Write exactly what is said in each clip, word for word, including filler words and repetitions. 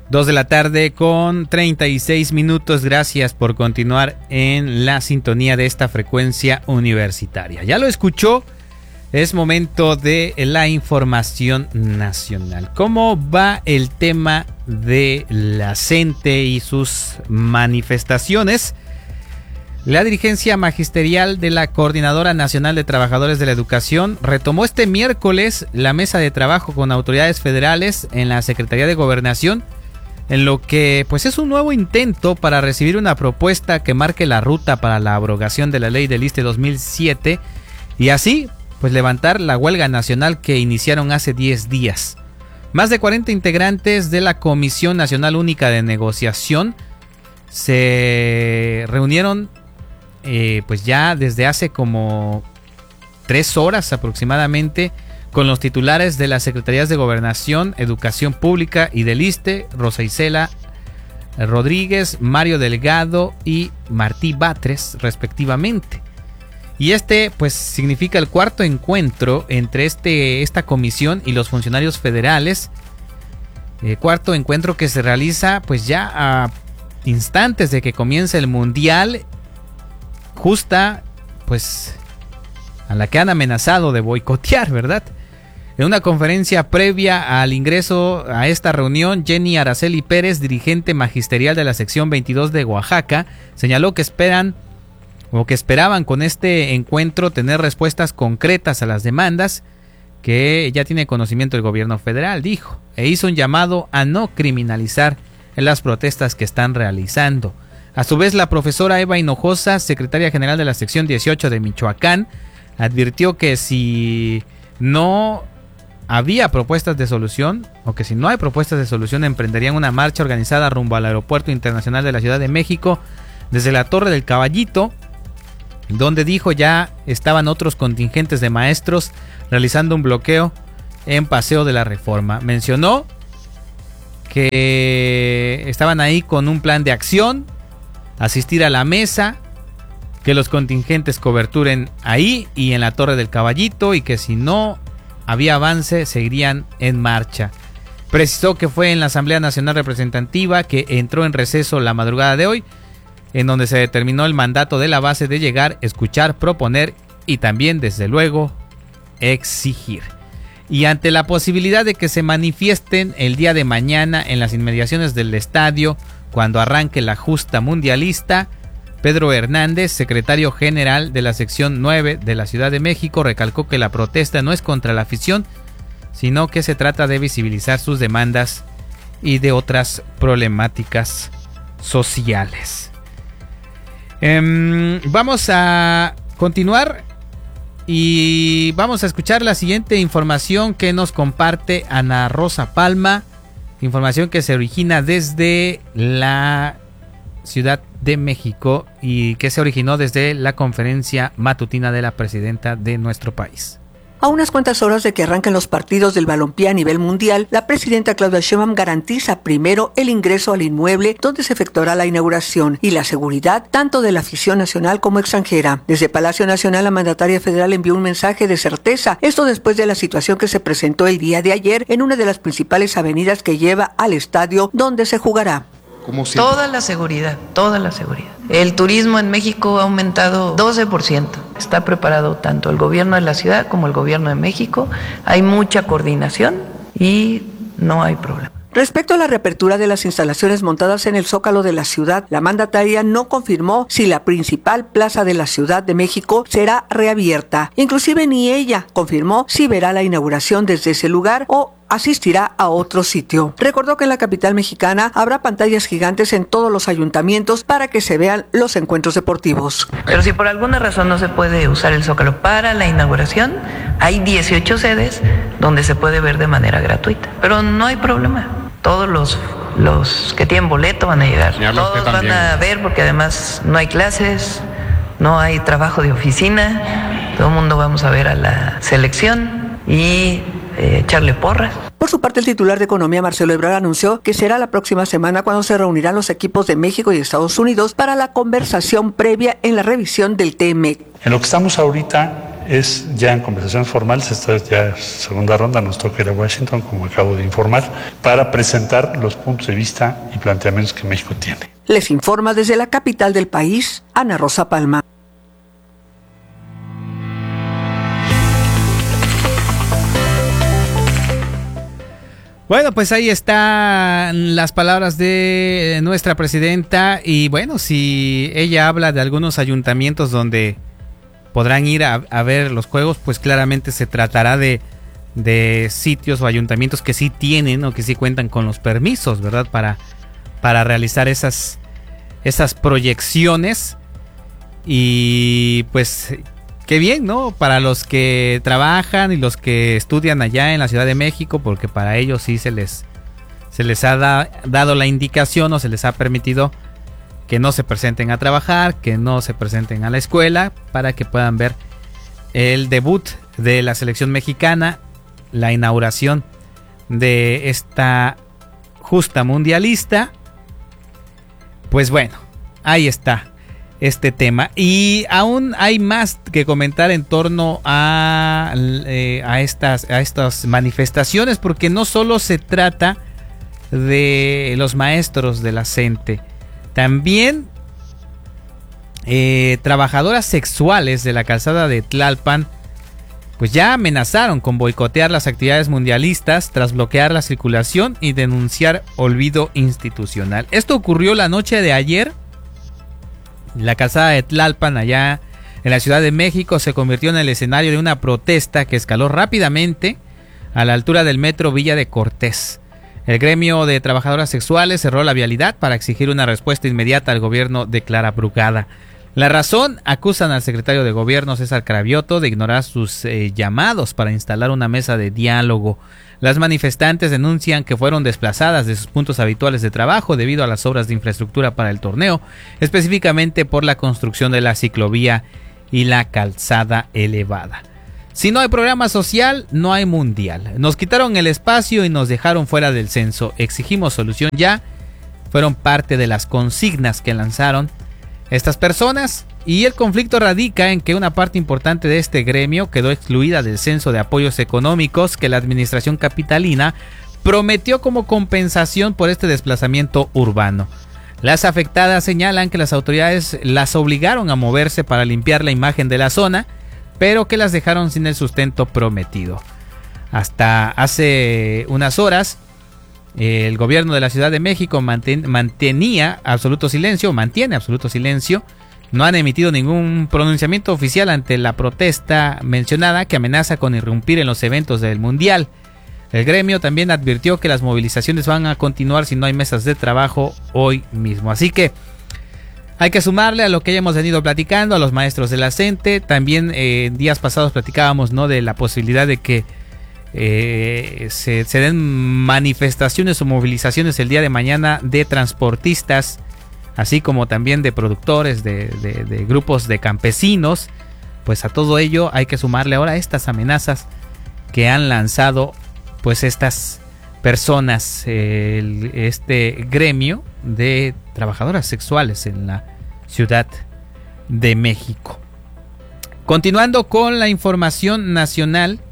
Dos de la tarde con treinta y seis minutos. Gracias por continuar en la sintonía de esta frecuencia universitaria. Ya lo escuchó, es momento de la información nacional. ¿Cómo va el tema de la CENTE y sus manifestaciones? La dirigencia magisterial de la Coordinadora Nacional de Trabajadores de la Educación retomó este miércoles la mesa de trabajo con autoridades federales en la Secretaría de Gobernación, en lo que pues es un nuevo intento para recibir una propuesta que marque la ruta para la abrogación de la ley del ISSSTE dos mil siete y así pues levantar la huelga nacional que iniciaron hace diez días. Más de cuarenta integrantes de la Comisión Nacional Única de Negociación se reunieron eh, pues ya desde hace como tres horas aproximadamente con los titulares de las Secretarías de Gobernación, Educación Pública y del ISSSTE, Rosa Isela Rodríguez, Mario Delgado y Martí Batres, respectivamente. Y este pues significa el cuarto encuentro entre este, esta comisión y los funcionarios federales. Eh, cuarto encuentro que se realiza pues ya a instantes de que comience el Mundial, justa pues a la que han amenazado de boicotear, ¿verdad? En una conferencia previa al ingreso a esta reunión, Jenny Araceli Pérez, dirigente magisterial de la sección veintidós de Oaxaca, señaló que esperan o que esperaban con este encuentro tener respuestas concretas a las demandas que ya tiene conocimiento el gobierno federal, dijo, e hizo un llamado a no criminalizar en las protestas que están realizando. A su vez, la profesora Eva Hinojosa, secretaria general de la sección dieciocho de Michoacán, advirtió que si no había propuestas de solución, o que si no hay propuestas de solución, emprenderían una marcha organizada rumbo al Aeropuerto Internacional de la Ciudad de México desde la Torre del Caballito, donde dijo ya estaban otros contingentes de maestros realizando un bloqueo en Paseo de la Reforma. Mencionó que estaban ahí con un plan de acción, asistir a la mesa, que los contingentes coberturen ahí y en la Torre del Caballito y que si no había avance seguirían en marcha. Precisó que fue en la Asamblea Nacional Representativa que entró en receso la madrugada de hoy, en donde se determinó el mandato de la base de llegar, escuchar, proponer y también, desde luego, exigir. Y ante la posibilidad de que se manifiesten el día de mañana en las inmediaciones del estadio cuando arranque la justa mundialista, Pedro Hernández, secretario general de la sección nueve de la Ciudad de México, recalcó que la protesta no es contra la afición, sino que se trata de visibilizar sus demandas y de otras problemáticas sociales. Eh, vamos a continuar y vamos a escuchar la siguiente información que nos comparte Ana Rosa Palma, información que se origina desde la Ciudad de México y que se originó desde la conferencia matutina de la presidenta de nuestro país. A unas cuantas horas de que arranquen los partidos del balompié a nivel mundial, la presidenta Claudia Sheinbaum garantiza primero el ingreso al inmueble donde se efectuará la inauguración y la seguridad tanto de la afición nacional como extranjera. Desde Palacio Nacional, la mandataria federal envió un mensaje de certeza, esto después de la situación que se presentó el día de ayer en una de las principales avenidas que lleva al estadio donde se jugará. Toda la seguridad, toda la seguridad. El turismo en México ha aumentado doce por ciento. Está preparado tanto el gobierno de la ciudad como el gobierno de México. Hay mucha coordinación y no hay problema. Respecto a la reapertura de las instalaciones montadas en el Zócalo de la ciudad, la mandataria no confirmó si la principal plaza de la Ciudad de México será reabierta. Inclusive ni ella confirmó si verá la inauguración desde ese lugar o asistirá a otro sitio. Recordó que en la capital mexicana habrá pantallas gigantes en todos los ayuntamientos para que se vean los encuentros deportivos. Pero si por alguna razón no se puede usar el Zócalo para la inauguración, hay dieciocho sedes donde se puede ver de manera gratuita. Pero no hay problema. Todos los, los que tienen boleto van a llegar. Todos van a ver porque además no hay clases, no hay trabajo de oficina. Todo el mundo vamos a ver a la selección y Eh, echarle porras. Por su parte, el titular de Economía, Marcelo Ebrard, anunció que será la próxima semana cuando se reunirán los equipos de México y Estados Unidos para la conversación previa en la revisión del T M E C. En lo que estamos ahorita es ya en conversaciones formales, esta es ya segunda ronda, nos toca ir a Washington, como acabo de informar, para presentar los puntos de vista y planteamientos que México tiene. Les informa desde la capital del país, Ana Rosa Palma. Bueno, pues ahí están las palabras de nuestra presidenta y bueno, si ella habla de algunos ayuntamientos donde podrán ir a, a ver los juegos, pues claramente se tratará de, de sitios o ayuntamientos que sí tienen o que sí cuentan con los permisos, ¿verdad? Para, para realizar esas, esas proyecciones y pues qué bien, ¿no? Para los que trabajan y los que estudian allá en la Ciudad de México, porque para ellos sí se les, se les ha da, dado la indicación o se les ha permitido que no se presenten a trabajar, que no se presenten a la escuela, para que puedan ver el debut de la selección mexicana, la inauguración de esta justa mundialista. Pues bueno, ahí está este tema y aún hay más que comentar en torno a, eh, a, estas, a estas manifestaciones, porque no solo se trata de los maestros de la CENTE, también eh, trabajadoras sexuales de la calzada de Tlalpan pues ya amenazaron con boicotear las actividades mundialistas tras bloquear la circulación y denunciar olvido institucional. Esto ocurrió la noche de ayer. La calzada de Tlalpan, allá en la Ciudad de México, se convirtió en el escenario de una protesta que escaló rápidamente a la altura del metro Villa de Cortés. El gremio de trabajadoras sexuales cerró la vialidad para exigir una respuesta inmediata al gobierno de Clara Brugada. La razón: acusan al secretario de Gobierno César Cravioto de ignorar sus eh, llamados para instalar una mesa de diálogo. Las manifestantes denuncian que fueron desplazadas de sus puntos habituales de trabajo debido a las obras de infraestructura para el torneo, específicamente por la construcción de la ciclovía y la calzada elevada. Si no hay programa social, no hay mundial. Nos quitaron el espacio y nos dejaron fuera del censo. Exigimos solución ya. Fueron parte de las consignas que lanzaron estas personas, y el conflicto radica en que una parte importante de este gremio quedó excluida del censo de apoyos económicos que la administración capitalina prometió como compensación por este desplazamiento urbano. Las afectadas señalan que las autoridades las obligaron a moverse para limpiar la imagen de la zona, pero que las dejaron sin el sustento prometido. Hasta hace unas horas, el gobierno de la Ciudad de México manten, mantenía absoluto silencio, mantiene absoluto silencio. No han emitido ningún pronunciamiento oficial ante la protesta mencionada que amenaza con irrumpir en los eventos del Mundial. El gremio también advirtió que las movilizaciones van a continuar si no hay mesas de trabajo hoy mismo. Así que hay que sumarle a lo que ya hemos venido platicando, a los maestros de la CENTE. También eh, en días pasados platicábamos, ¿no?, de la posibilidad de que Eh, se, se den manifestaciones o movilizaciones el día de mañana de transportistas, así como también de productores, de, de, de grupos de campesinos. Pues a todo ello hay que sumarle ahora estas amenazas que han lanzado pues estas personas, eh, el, este gremio de trabajadoras sexuales en la Ciudad de México. Continuando con la información nacional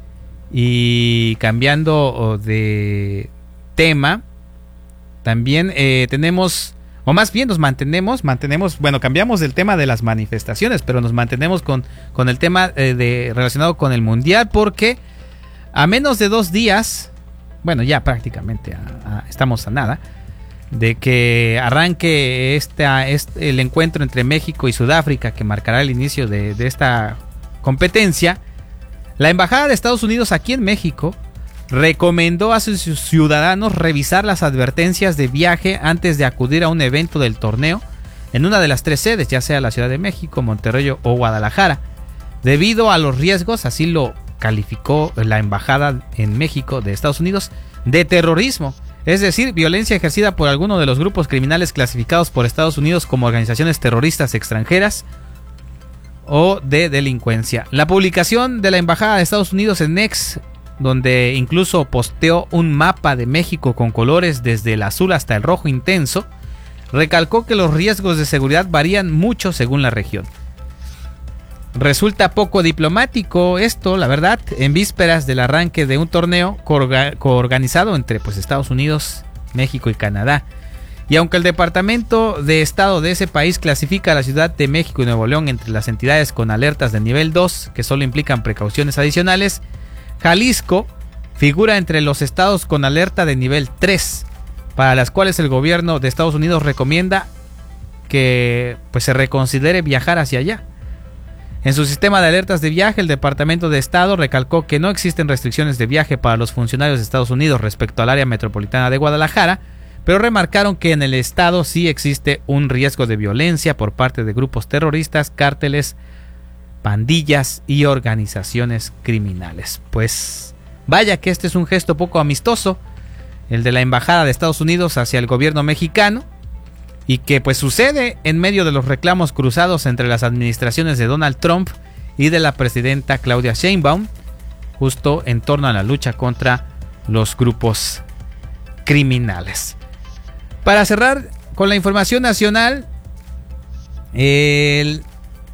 y cambiando de tema, también eh, tenemos, o más bien nos mantenemos, mantenemos, bueno, cambiamos del tema de las manifestaciones, pero nos mantenemos con, con el tema eh, de, relacionado con el Mundial, porque a menos de dos días, bueno, ya prácticamente a, a, estamos a nada de que arranque esta, este, el encuentro entre México y Sudáfrica, que marcará el inicio de, de esta competencia. La Embajada de Estados Unidos aquí en México recomendó a sus ciudadanos revisar las advertencias de viaje antes de acudir a un evento del torneo en una de las tres sedes, ya sea la Ciudad de México, Monterrey o Guadalajara, debido a los riesgos, así lo calificó la Embajada en México de Estados Unidos, de terrorismo, es decir, violencia ejercida por alguno de los grupos criminales clasificados por Estados Unidos como organizaciones terroristas extranjeras o de delincuencia. La publicación de la Embajada de Estados Unidos en X, donde incluso posteó un mapa de México con colores desde el azul hasta el rojo intenso, recalcó que los riesgos de seguridad varían mucho según la región. Resulta poco diplomático esto, la verdad, en vísperas del arranque de un torneo coorganizado entre pues, Estados Unidos, México y Canadá. Y aunque el Departamento de Estado de ese país clasifica a la Ciudad de México y Nuevo León entre las entidades con alertas de nivel dos, que solo implican precauciones adicionales, Jalisco figura entre los estados con alerta de nivel tres, para las cuales el gobierno de Estados Unidos recomienda que pues, se reconsidere viajar hacia allá. En su sistema de alertas de viaje, el Departamento de Estado recalcó que no existen restricciones de viaje para los funcionarios de Estados Unidos respecto al área metropolitana de Guadalajara, pero remarcaron que en el estado sí existe un riesgo de violencia por parte de grupos terroristas, cárteles, pandillas y organizaciones criminales. Pues vaya que este es un gesto poco amistoso, el de la Embajada de Estados Unidos hacia el gobierno mexicano, y que pues sucede en medio de los reclamos cruzados entre las administraciones de Donald Trump y de la presidenta Claudia Sheinbaum, justo en torno a la lucha contra los grupos criminales. Para cerrar con la información nacional, el,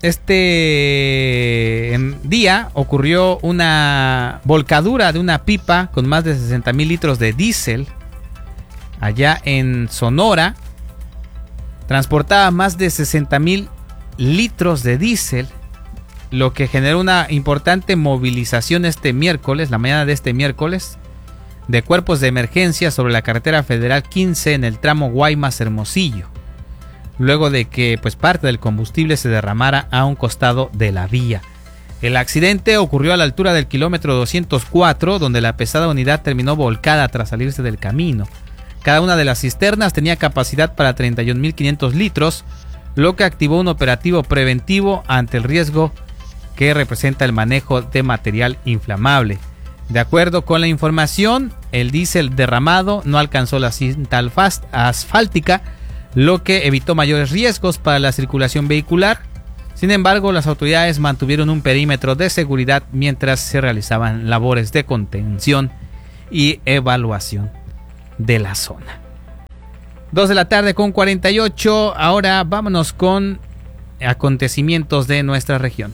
este día ocurrió una volcadura de una pipa con más de sesenta mil litros de diésel allá en Sonora. Transportaba más de sesenta mil litros de diésel, lo que generó una importante movilización este miércoles, la mañana de este miércoles, de cuerpos de emergencia sobre la carretera federal quince en el tramo Guaymas-Hermosillo, luego de que pues, parte del combustible se derramara a un costado de la vía. El accidente ocurrió a la altura del kilómetro doscientos cuatro, donde la pesada unidad terminó volcada tras salirse del camino. Cada una de las cisternas tenía capacidad para treinta y un mil quinientos litros, lo que activó un operativo preventivo ante el riesgo que representa el manejo de material inflamable. De acuerdo con la información, el diésel derramado no alcanzó la cinta asfáltica, lo que evitó mayores riesgos para la circulación vehicular. Sin embargo, las autoridades mantuvieron un perímetro de seguridad mientras se realizaban labores de contención y evaluación de la zona. dos de la tarde con cuarenta y ocho. Ahora vámonos con acontecimientos de nuestra región.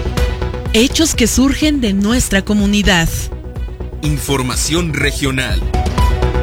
Hechos que surgen de nuestra comunidad. Información regional.